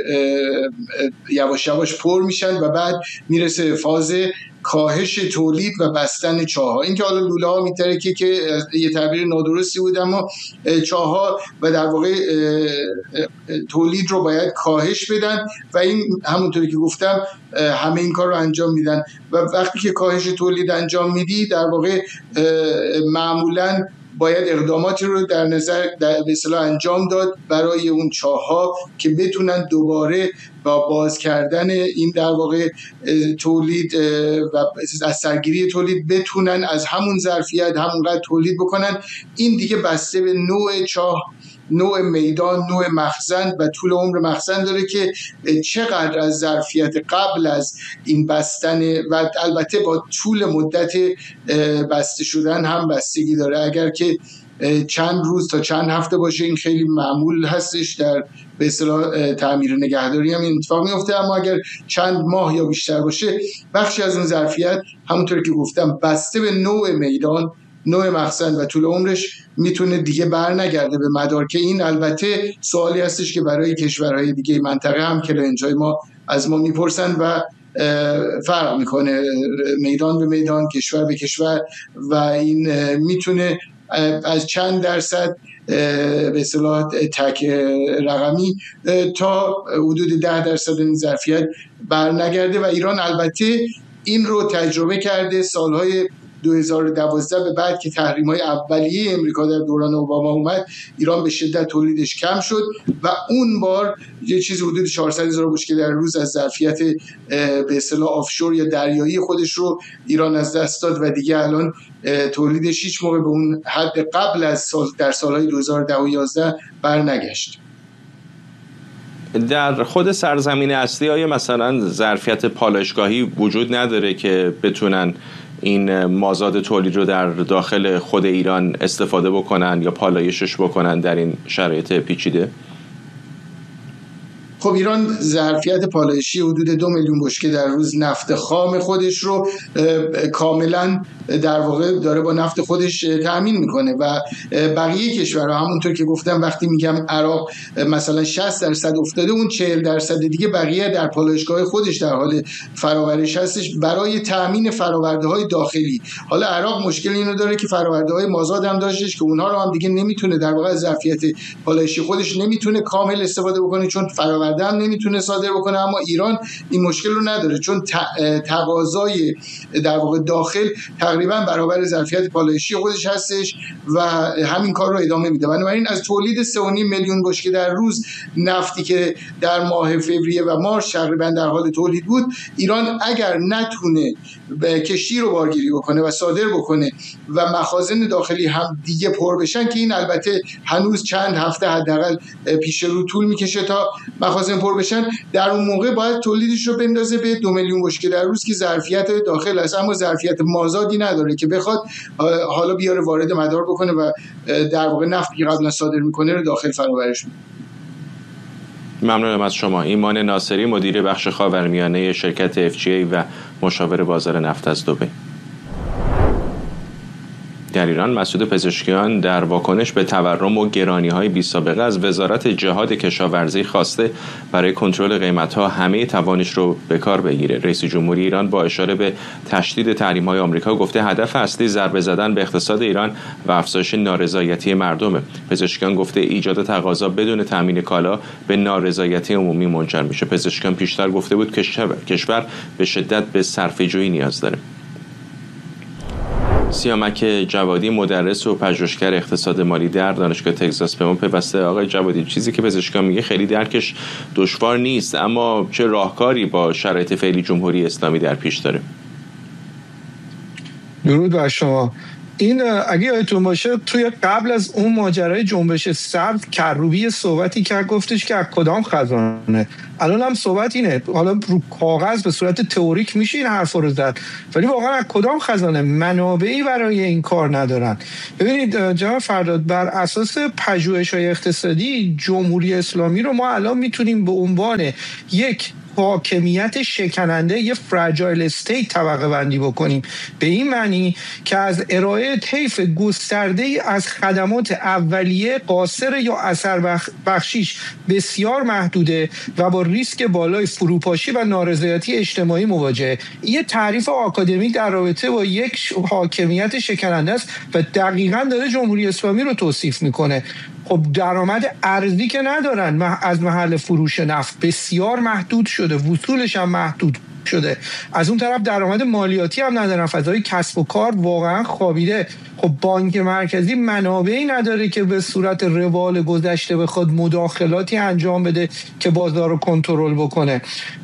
یواش یواش پر میشن و بعد میرسه فاز کاهش تولید و بستن چاه‌ها. این که حالا لوله‌ها میترکه که یه تعبیر نادرستی بود، اما چاه‌ها و در واقع تولید رو باید کاهش بدن و این همونطوری که گفتم همه این کار رو انجام میدن و وقتی که کاهش تولید انجام میدی در واقع معمولاً باید اقداماتی رو در نظر به اصطلاح انجام داد برای اون چاه‌ها که بتونن دوباره با باز کردن این در واقع تولید و از سرگیری تولید بتونن از همون ظرفیت همونقدر تولید بکنن. این دیگه بسته به نوع چاه، نوع میدان، نوع مخزن و طول عمر مخزن داره که چقدر از ظرفیت قبل از این بستن و البته با طول مدت بسته شدن هم بستگی داره. اگر که چند روز تا چند هفته باشه این خیلی معمول هستش، در به اصطلاح تعمیر نگهداری هم این اتفاق میفته، اما اگر چند ماه یا بیشتر باشه بخشی از اون ظرفیت همونطور که گفتم بسته به نوع میدان، نوع مخزن و طول عمرش میتونه دیگه بر نگرده به مدار، که این البته سوالی هستش که برای کشورهای دیگه منطقه هم که لنجای ما از ما میپرسن و فرق میکنه میدان به میدان، کشور به کشور و این میتونه از چند درصد به اصطلاح تک رقمی تا حدود 10% این ظرفیت بر نگرده و ایران البته این رو تجربه کرده سالهای 2012 به بعد که تحریم‌های اولیه امریکا در دوران اوباما اومد. ایران به شدت تولیدش کم شد و اون بار یه چیز حدود 400,000 بشکه در روز از ظرفیت به اصطلاح آفشور یا دریایی خودش رو ایران از دست داد و دیگه الان تولیدش هیچ موقع به اون حد قبل از در سالهای 2010 و 11 برنگشت. در خود سرزمین اصلی آیا مثلا ظرفیت پالایشگاهی وجود نداره که بتونن این مازاد تولید رو در داخل خود ایران استفاده بکنن یا پالایشش بکنن در این شرایط پیچیده؟ خب ایران ظرفیت پالایشی حدود 2 میلیون بشکه در روز نفت خام خودش رو کاملا در واقع داره با نفت خودش تأمین میکنه و بقیه کشورها همونطور که گفتم وقتی میگم عراق مثلا 60% افتاده، اون 40% دیگه بقیه در پالایشگاه خودش در حال فراورش هستش برای تأمین فرآورده‌های داخلی. حالا عراق مشکل اینو داره که فرآورده‌های مازاد هم داشتش که اونها رو هم دیگه نمیتونه در واقع ظرفیت پالایشی خودش نمیتونه کامل استفاده بکنه چون فرآورده هم نمیتونه صادر بکنه، اما ایران این مشکل رو نداره چون تقاضای در واقع داخل تقریبا برابر ظرفیت پالایشی خودش هستش و همین کار رو ادامه میده. بنابراین از تولید 3.5 میلیون بشکه در روز نفتی که در ماه فوریه و مارس تقریبا در حال تولید بود، ایران اگر نتونه کشتی رو بارگیری بکنه و صادر بکنه و مخازن داخلی هم دیگه پر بشن، که این البته هنوز چند هفته حداقل پیش رو طول میکشه تا مخازن پر بشن، در اون موقع باید تولیدش رو بندازه به 2 میلیون بشکه در روز که ظرفیت داخل است، اما ظرفیت مازادی نداره که بخواد حالا بیاره وارد مدار بکنه و در واقع نفتی که قبلا صادر میکنه رو داخل فرآورش میکنه. ممنونم از شما. ایمان ناصری، مدیر بخش خاورمیانه شرکت FGA و مشاور بازار نفت از دبی. در ایران مسعود پزشکیان در واکنش به تورم و گرانی‌های بی‌سابقه از وزارت جهاد کشاورزی خواسته برای کنترل قیمت‌ها همه توانش رو به کار بگیره. رئیس جمهوری ایران با اشاره به تشدید تحریم‌های آمریکا گفته هدف اصلی ضربه زدن به اقتصاد ایران و افزایش نارضایتی مردمه. پزشکیان گفته ایجاد تقاضا بدون تامین کالا به نارضایتی عمومی منجر میشه. پزشکیان پیشتر گفته بود کشور به شدت به صرفه‌جویی نیاز داره. سیامک جوادی، مدرس و پژوهشگر اقتصاد مالی در دانشگاه تگزاس، به ما پیوسته. آقای جوادی، چیزی که پزشکان میگه خیلی درکش دشوار نیست، اما چه راهکاری با شرایط فعلی جمهوری اسلامی در پیش داره؟ درود بر شما. این اگه یادتون باشه توی قبل از اون ماجرای جنبش سبز کروبی صحبتی کرد، گفتش که از کدام خزانه. الان هم صحبت اینه، حالا رو کاغذ به صورت تئوریک میشه این حرف رو زد، ولی واقعا از کدام خزانه؟ منابعی برای این کار ندارن. ببینید جناب فرداد، بر اساس پژوهش‌های اقتصادی جمهوری اسلامی رو ما الان میتونیم به عنوان یک حاکمیت شکننده، یه فراجایل استیت طبقه بندی بکنیم، به این معنی که از ارائه طیف گسترده‌ای از خدمات اولیه قاصر یا اثر بخشیش بسیار محدوده و با ریسک بالای فروپاشی و نارضایتی اجتماعی مواجهه. یه تعریف آکادمیک در رابطه با یک حاکمیت شکننده است و دقیقاً داره جمهوری اسلامی رو توصیف میکنه. خب درآمد ارزی که ندارن، از محل فروش نفت بسیار محدود شده، وصولش هم محدود شده. از اون طرف درآمد مالیاتی هم ندارن، فضای کسب و کار واقعا خوابیده. خب بانک مرکزی منابعی نداره که به صورت روال گذشته بخواد مداخلاتی انجام بده که بازار رو کنترل بکنه.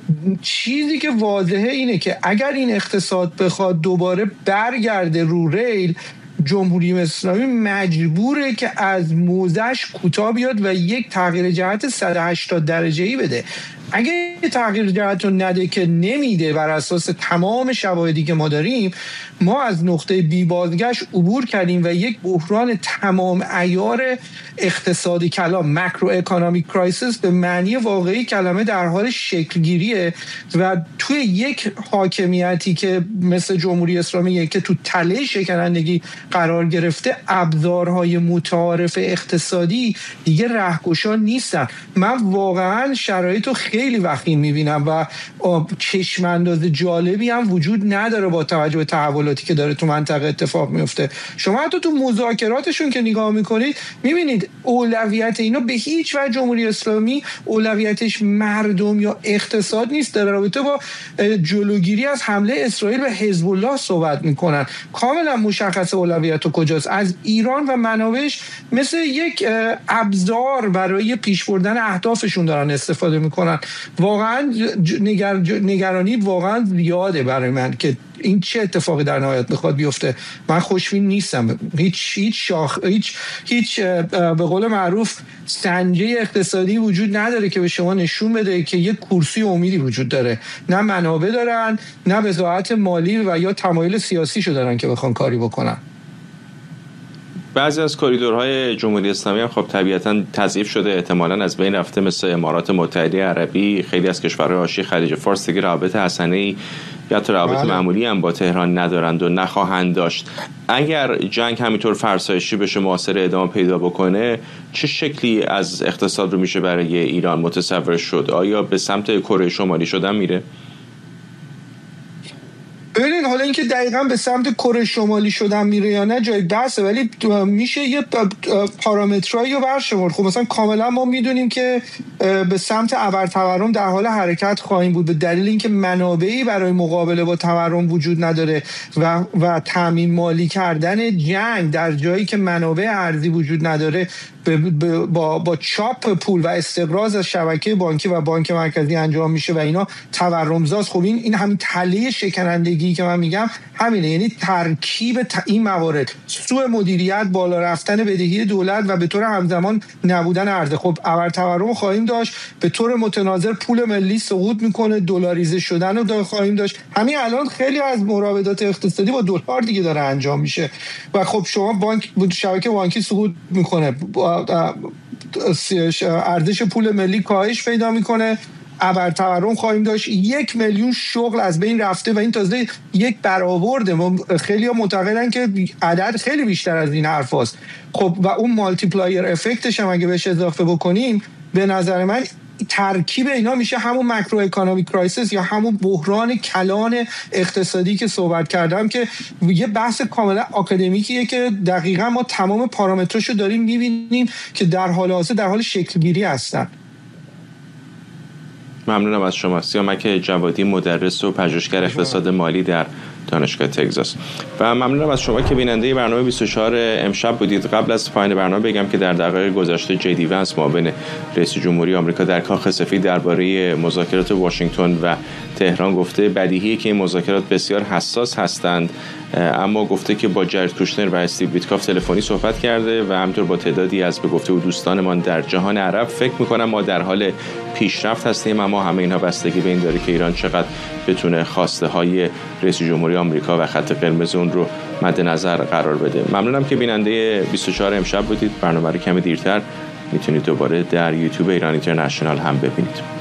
چیزی که واضحه اینه که اگر این اقتصاد بخواد دوباره برگرده رو ریل، جمهوری اسلامی مجبوره که از موضعش کوتاه بیاد و یک تغییر جهت 180 درجه‌ای بده. اگه تغییر جهت رو نده که نمیده، بر اساس تمام شواهدی که ما داریم، ما از نقطه بی بازگشت عبور کردیم و یک بحران تمام عیار اقتصادی کلام، ماکرو اکونومیک کرایسیس به معنی واقعی کلمه در حال شکل گیریه و توی یک حاکمیتی که مثل جمهوری اسلامی که تو تله شکنندگی قرار گرفته، ابزارهای متعارف اقتصادی دیگه رهگشا نیستن. من واقعا شرایط رو خیلی وخیم میبینم و چشم انداز جالبی هم وجود نداره با توجه به تحولاتی که داره تو منطقه اتفاق میفته. شما حتی تو مذاکراتشون که نگاه میکنید میبینید اولویت اینا به هیچ وجه جمهوری اسلامی اولویتش مردم یا اقتصاد نیست. در رابطه با جلوگیری از حمله اسرائیل به حزب الله صحبت میکنن. کاملا مشخص اولویت کجاست. از ایران و منابعش مثل یک ابزار برای پیش بردن اهدافشون دارن استفاده میکنن. واقعا نگرانی واقعا زیاده برای من که این چه اتفاقی در نهایت میخواد بیفته. من خوشبین نیستم. هیچ به قول معروف سنجه اقتصادی وجود نداره که به شما نشون بده که یک کرسی امیدی وجود داره. نه منابع دارن، نه بضاعت مالی و یا تمایل سیاسی شو دارن که بخوان کاری بکنن. بعضی از کریدورهای جمهوری اسلامی هم خب طبیعتاً تضعیف شده، احتمالاً از بین رفته، مثل امارات متحده عربی. خیلی از کشورهای حاشیه خلیج فارس دیگه رابطه حسنه‌ای یا تا رابطه معمولی هم با تهران ندارند و نخواهند داشت. اگر جنگ همینطور فرسایشی بشه، محاصره ادامه پیدا بکنه، چه شکلی از اقتصاد رو میشه برای ایران متصور شد؟ آیا به سمت کره شمالی شدن میره؟ ببینید حالا اینکه دقیقاً به سمت کره شمالی شدن میره یا نه جای بحثه، ولی میشه یه پارامترایی رو برشمرد. خب مثلا کاملا ما میدونیم که به سمت ابرتورم در حال حرکت خواهیم بود، به دلیل اینکه منابعی برای مقابله با تورم وجود نداره و تامین مالی کردن جنگ در جایی که منابع ارزی وجود نداره با چاپ پول و استقراض از شبکه بانکی و بانک مرکزی انجام میشه و اینا تورمزاست. خب این همین تله شکنندگی که من میگم همینه، یعنی ترکیب این موارد، سوء مدیریت، بالا رفتن بدهی دولت و به طور همزمان نبودن عرضه. خب ابرتورم خواهیم داشت، به طور متناظر پول ملی سقوط میکنه، دلاریزه شدن رو خواهیم داشت. همین الان خیلی از مراودات اقتصادی با دلار دیگه داره انجام میشه و خب شما شبکه بانکی سقوط میکنه، ارزش پول ملی کاهش پیدا میکنه، ابرتورم خواهیم داشت، 1 میلیون شغل از بین رفته و این تازه یک برآورده. خیلی ها معتقدن که عدد خیلی بیشتر از این حرف هست. خب و اون مالتیپلایر افکتش هم اگه بهش اضافه بکنیم، به نظر من ترکیب اینا میشه همون ماکرو اکونومیک کرایسیس یا همون بحران کلان اقتصادی که صحبت کردم، که یه بحث کاملا آکادمیکیه که دقیقاً ما تمام پارامتراشو داریم میبینیم که در حال حاضر در حال شکل گیری هستن. ممنونم از شما. سیامک جوادی، مدرس و پژوهشگر اقتصاد مالی در دانشگاه تگزاس. و ممنونم از شما که بیننده برنامه 24 امشب بودید. قبل از پایان برنامه بگم که در دقایق گذشته جی ونس، معاون رئیس جمهوری آمریکا در کاخ سفید، درباره مذاکرات واشنگتن و تهران گفته بدیهیه که این مذاکرات بسیار حساس هستند اما گفته که با جرد کوشنر و استیو ویتکاف تلفنی صحبت کرده و همینطور با تعدادی از به گفته او دوستانمان در جهان عرب. فکر می‌کنم ما در حال پیشرفت هستیم، اما همه اینها بستگی به این داره که ایران چقدر بتونه خواسته های رئیس جمهوری آمریکا و خط قرمز اون رو مد نظر قرار بده. ممنونم که بیننده 24 امشب بودید. برنامه رو کمی دیرتر میتونید دوباره در یوتیوب ایران اینترنشنال هم ببینید.